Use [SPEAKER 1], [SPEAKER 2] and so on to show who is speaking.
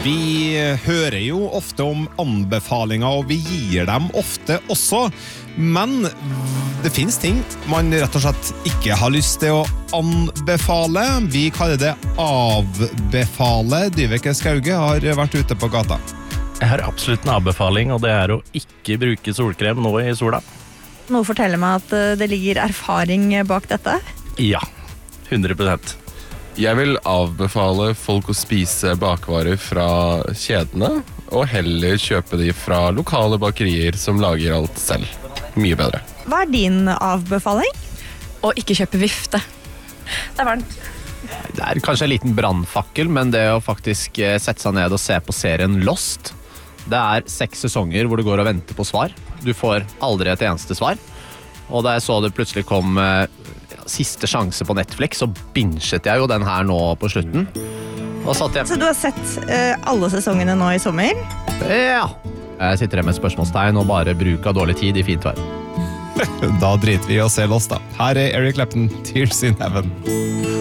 [SPEAKER 1] Vi hører jo ofte om anbefalinger, og vi gir dem ofte også, men det finnes ting man rett og slett ikke har lyst til å anbefale. Vi kaller det avbefale. Dyveke Skauge har vært ute på gata.
[SPEAKER 2] Jeg har absolutt en avbefaling, og det er å ikke bruke solkrem nå i sola.
[SPEAKER 3] Noe forteller meg at det ligger erfaring bak dette.
[SPEAKER 2] Ja, 100%.
[SPEAKER 4] Jeg vil avbefale folk å spise bakvarer fra kjedene, og heller kjøpe de fra lokale bakerier som lager alt selv. Mye bedre.
[SPEAKER 3] Hva er din avbefaling?
[SPEAKER 5] Å ikke kjøpe vifte. Det er varmt.
[SPEAKER 6] Det er kanskje en liten brannfakkel, men det å faktisk sette seg ned og se på serien Lost. Det er 6 sesonger hvor du går og venter på svar. Du får aldri et eneste svar. Og da jeg så det plutselig kom siste sjanse på Netflix, så binget jeg jo den her nå på slutten. Og satt jeg...
[SPEAKER 3] Så du har sett alle sesongene nå i sommer?
[SPEAKER 6] Ja. Jeg sitter her med et spørsmålstegn og bare bruk av dårlig tid i fint vær.
[SPEAKER 1] Da driter vi i å se Lost da. Her er Eric Clapton, Tears in Heaven.